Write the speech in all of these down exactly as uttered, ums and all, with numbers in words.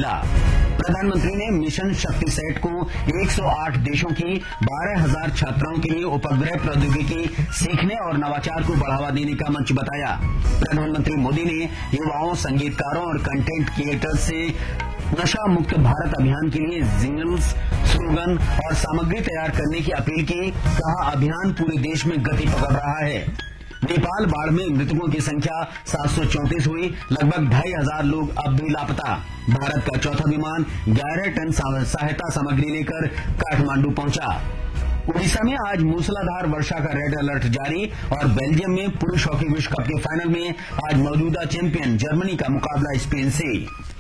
मिला। प्रधानमंत्री ने मिशन शक्ति सेट को एक सौ आठ देशों की बारह हज़ार छात्राओं के लिए उपग्रह प्रौद्योगिकी सीखने और नवाचार को बढ़ावा देने का मंच बताया। प्रधानमंत्री मोदी ने युवाओं, संगीतकारों और कंटेंट क्रिएटर्स से नशा मुक्त भारत अभियान के लिए जिंगल्स, स्लोगन और सामग्री तैयार करने की अपील की। कहा, अभियान पूरे देश में गति पकड़ रहा है। नेपाल बाढ़ में मृतकों की संख्या सात सौ चौंतीस हुई। लगभग ढाई हजार लोग अब भी लापता। भारत का चौथा विमान ग्यारह टन सहायता सामग्री लेकर काठमांडू पहुंचा। उड़ीसा में आज मूसलाधार वर्षा का रेड अलर्ट जारी और बेल्जियम में पुरुष हॉकी विश्व कप के फाइनल में आज मौजूदा चैंपियन जर्मनी का मुकाबला स्पेन से।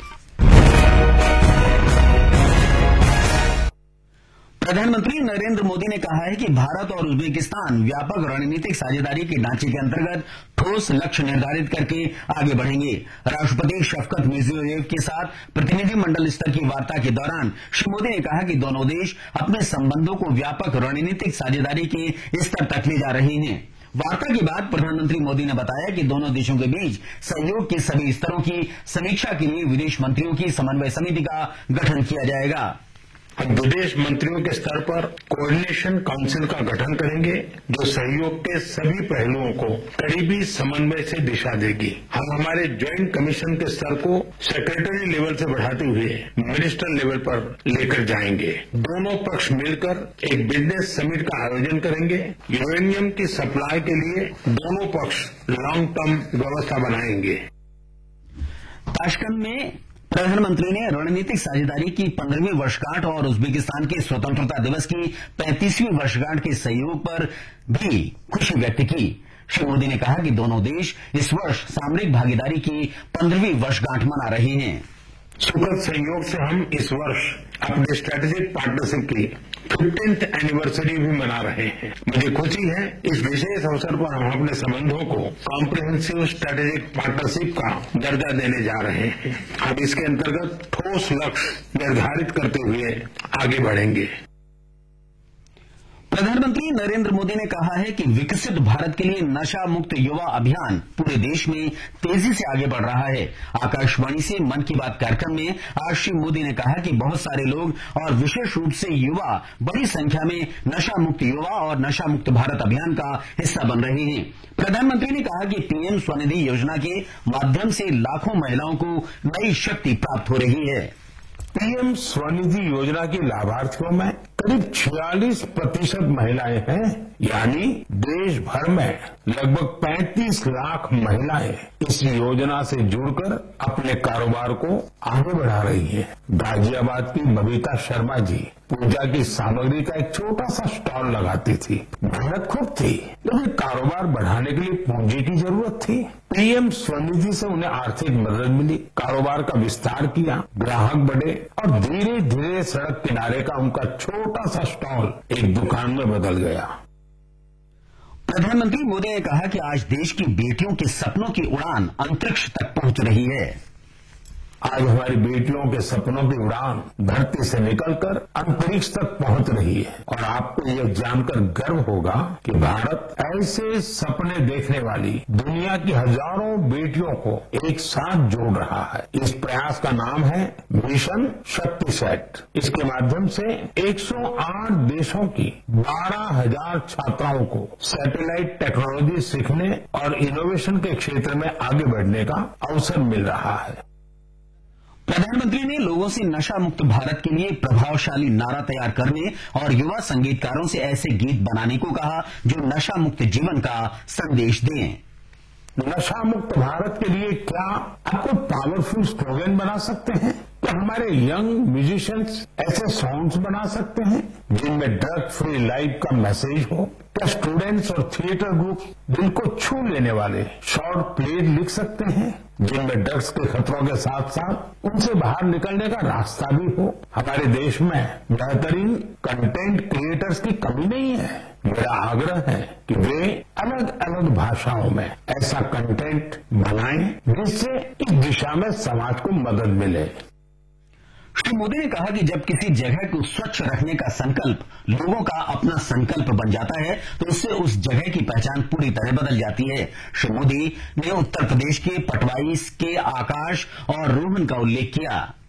प्रधानमंत्री नरेंद्र मोदी ने कहा है कि भारत और उज्बेकिस्तान व्यापक रणनीतिक साझेदारी के ढांचे के अंतर्गत ठोस लक्ष्य निर्धारित करके आगे बढ़ेंगे। राष्ट्रपति शफकत मिर्जियोयेव के साथ प्रतिनिधिमंडल स्तर की वार्ता के दौरान श्री मोदी ने कहा कि दोनों देश अपने संबंधों को व्यापक रणनीतिक साझेदारी के स्तर तक ले जा रहे हैं। वार्ता के बाद प्रधानमंत्री मोदी ने बताया कि दोनों देशों के बीच सहयोग के सभी स्तरों की समीक्षा के लिए विदेश मंत्रियों की समन्वय समिति का गठन किया जाएगा। हम विदेश मंत्रियों के स्तर पर कोऑर्डिनेशन काउंसिल का गठन करेंगे, जो सहयोग के सभी पहलुओं को करीबी समन्वय से दिशा देगी। हम हमारे ज्वाइंट कमीशन के स्तर को सेक्रेटरी लेवल से बढ़ाते हुए मिनिस्टर लेवल पर लेकर जाएंगे। दोनों पक्ष मिलकर एक बिजनेस समिट का आयोजन करेंगे। यूरेनियम की सप्लाई के लिए दोनों पक्ष लॉन्ग टर्म व्यवस्था बनाएंगे। ताशकंद में प्रधानमंत्री ने रणनीतिक साझेदारी की पंद्रहवीं वर्षगांठ और उज्बेकिस्तान के स्वतंत्रता दिवस की पैंतीसवीं वर्षगांठ के सहयोग पर भी खुशी व्यक्त की। श्री मोदी ने कहा कि दोनों देश इस वर्ष सामरिक भागीदारी की पंद्रहवीं वर्षगांठ मना रहे हैं। सुखद संयोग से हम इस वर्ष अपने स्ट्रेटेजिक पार्टनरशिप की फिफ्टींथ एनिवर्सरी भी मना रहे हैं। मुझे खुशी है इस विशेष अवसर पर हम अपने संबंधों को कॉम्प्रिहेंसिव स्ट्रेटेजिक पार्टनरशिप का दर्जा देने जा रहे हैं। अब इसके अंतर्गत ठोस लक्ष्य निर्धारित करते हुए आगे बढ़ेंगे। प्रधानमंत्री नरेंद्र मोदी ने कहा है कि विकसित भारत के लिए नशा मुक्त युवा अभियान पूरे देश में तेजी से आगे बढ़ रहा है। आकाशवाणी से मन की बात कार्यक्रम में आज श्री मोदी ने कहा कि बहुत सारे लोग और विशेष रूप से युवा बड़ी संख्या में नशा मुक्त युवा और नशा मुक्त भारत अभियान का हिस्सा बन रहे हैं। प्रधानमंत्री ने कहा कि पीएम स्वनिधि योजना के माध्यम से लाखों महिलाओं को नई शक्ति प्राप्त हो रही है। पीएम स्वनिधि योजना की लाभार्थियों में करीब छियालीस प्रतिशत महिलाएं हैं, यानी देश भर में लगभग पैंतीस लाख महिलाएं इस योजना से जुड़कर अपने कारोबार को आगे बढ़ा रही हैं। गाजियाबाद की बबीता शर्मा जी पूजा की सामग्री का एक छोटा सा स्टॉल लगाती थी। मेहनत खूब थी, लेकिन कारोबार बढ़ाने के लिए पूंजी की जरूरत थी। पीएम स्वनिधि से उन्हें आर्थिक मदद मिली, कारोबार का विस्तार किया, ग्राहक बढ़े और धीरे धीरे सड़क किनारे का उनका छोटा सा स्टॉल एक दुकान में बदल गया। प्रधानमंत्री मोदी ने कहा कि आज देश की बेटियों के सपनों की उड़ान अंतरिक्ष तक पहुंच रही है। आज हमारी बेटियों के सपनों की उड़ान धरती से निकलकर अंतरिक्ष तक पहुंच रही है और आपको यह जानकर गर्व होगा कि भारत ऐसे सपने देखने वाली दुनिया की हजारों बेटियों को एक साथ जोड़ रहा है। इस प्रयास का नाम है मिशन शक्ति सेट। इसके माध्यम से एक सौ आठ देशों की बारह हजार छात्राओं को सैटेलाइट टेक्नोलॉजी सीखने और इनोवेशन के क्षेत्र में आगे बढ़ने का अवसर मिल रहा है। प्रधानमंत्री ने लोगों से नशा मुक्त भारत के लिए प्रभावशाली नारा तैयार करने और युवा संगीतकारों से ऐसे गीत बनाने को कहा जो नशा मुक्त जीवन का संदेश दें। नशा मुक्त भारत के लिए क्या आप कोई पावरफुल स्लोगन बना सकते हैं? क्या हमारे यंग म्यूजिशियंस ऐसे सॉन्ग्स बना सकते हैं जिनमें ड्रग फ्री लाइफ का मैसेज हो? क्या स्टूडेंट्स और थिएटर ग्रुप दिल को छू लेने वाले शॉर्ट प्ले लिख सकते हैं जिनमें ड्रग्स के खतरों के साथ साथ उनसे बाहर निकलने का रास्ता भी हो? हमारे देश में बेहतरीन कंटेंट क्रिएटर्स की कमी नहीं है। मेरा आग्रह है कि वे अलग अलग भाषाओं में ऐसा कंटेंट बनाएं जिससे इस दिशा में समाज को मदद मिले। श्री मोदी ने कहा कि जब किसी जगह को स्वच्छ रखने का संकल्प लोगों का अपना संकल्प बन जाता है तो उससे उस जगह की पहचान पूरी तरह बदल जाती है। श्री मोदी ने उत्तर प्रदेश के पटवाई के आकाश और रोहन का उल्लेख किया।